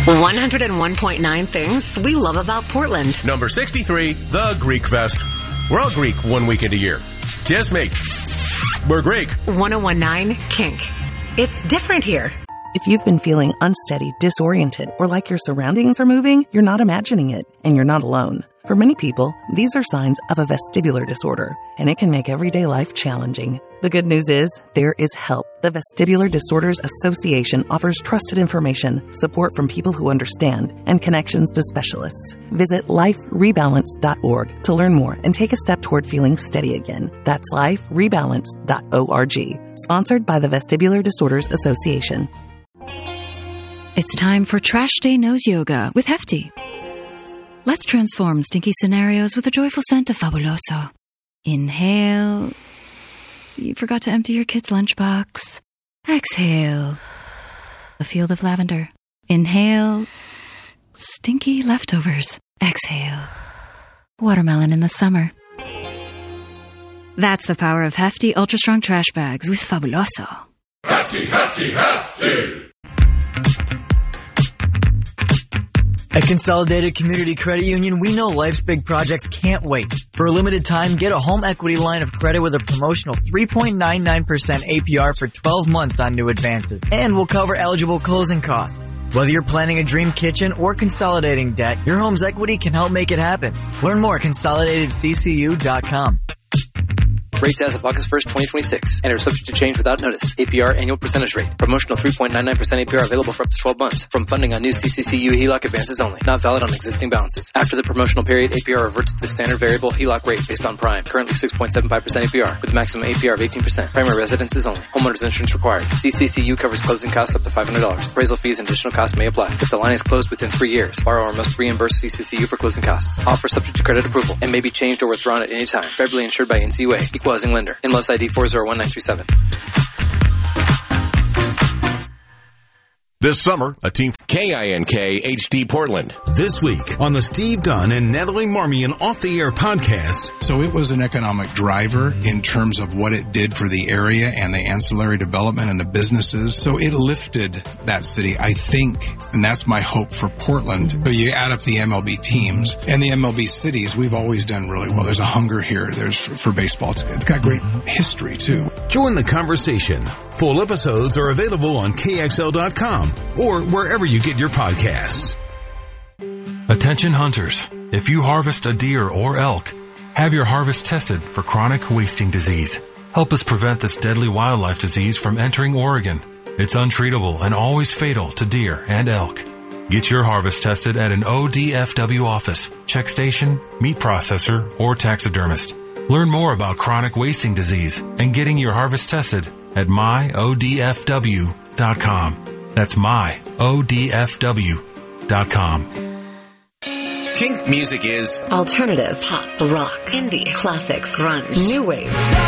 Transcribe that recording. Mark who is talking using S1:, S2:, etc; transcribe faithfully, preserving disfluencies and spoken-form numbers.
S1: one oh one point nine things we love about Portland.
S2: Number sixty-three, the Greek Fest. We're all Greek one weekend a year. Kiss me. We're Greek.
S1: one oh one point nine Kink. It's different here.
S3: If you've been feeling unsteady, disoriented, or like your surroundings are moving, you're not imagining it, and you're not alone. For many people, these are signs of a vestibular disorder, and it can make everyday life challenging. The good news is, there is help. The Vestibular Disorders Association offers trusted information, support from people who understand, and connections to specialists. Visit life rebalance dot org to learn more and take a step toward feeling steady again. That's life rebalance dot org. Sponsored by the Vestibular Disorders Association.
S4: It's time for Trash Day Nose Yoga with Hefty. Let's transform stinky scenarios with a joyful scent of Fabuloso. Inhale. You forgot to empty your kid's lunchbox. Exhale. A field of lavender. Inhale. Stinky leftovers. Exhale. Watermelon in the summer. That's the power of Hefty Ultra Strong Trash Bags with Fabuloso.
S5: Hefty, Hefty, Hefty!
S6: At Consolidated Community Credit Union, we know life's big projects can't wait. For a limited time, get a home equity line of credit with a promotional three point nine nine percent A P R for twelve months on new advances. And we'll cover eligible closing costs. Whether you're planning a dream kitchen or consolidating debt, your home's equity can help make it happen. Learn more at consolidated c c u dot com.
S7: Rates as of August first, twenty twenty-six. And are subject to change without notice. A P R annual percentage rate. Promotional three point nine nine percent A P R available for up to twelve months. From funding on new C C C U H E L O C advances only. Not valid on existing balances. After the promotional period, A P R reverts to the standard variable H E L O C rate based on prime. Currently six point seven five percent A P R with a maximum A P R of eighteen percent. Primary residences only. Homeowners insurance required. C C C U covers closing costs up to five hundred dollars. Appraisal fees and additional costs may apply. If the line is closed within three years, borrower must reimburse C C C U for closing costs. Offer subject to credit approval and may be changed or withdrawn at any time. Federally insured by N C U A. Equal housing lender. M L S I D four zero one nine three seven.
S2: This summer, a team K I N K H D Portland.
S8: This week on the Steve Dunn and Natalie Marmion Off the Air podcast.
S9: So it was an economic driver in terms of what it did for the area and the ancillary development and the businesses. So it lifted that city, I think, and that's my hope for Portland. So you add up the M L B teams and the M L B cities, we've always done really well. There's a hunger here. There's for, for baseball. It's, it's got great history too.
S8: Join the conversation. Full episodes are available on K X L dot com or wherever you get your podcasts.
S10: Attention hunters. If you harvest a deer or elk, have your harvest tested for chronic wasting disease. Help us prevent this deadly wildlife disease from entering Oregon. It's untreatable and always fatal to deer and elk. Get your harvest tested at an O D F W office, check station, meat processor, or taxidermist. Learn more about chronic wasting disease and getting your harvest tested at my O D F W dot com. That's my O D F W dot com.
S2: Kink music is
S1: alternative, pop, rock, indie, classics, grunge, new wave.